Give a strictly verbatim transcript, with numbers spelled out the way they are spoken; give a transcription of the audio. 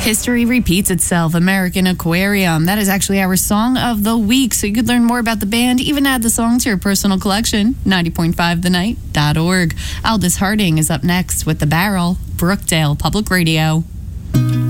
History repeats itself. American Aquarium. That is actually our song of the week. So you could learn more about the band, even add the song to your personal collection. ninety point five the night dot org. Aldous Harding is up next with The Barrel. Brookdale Public Radio.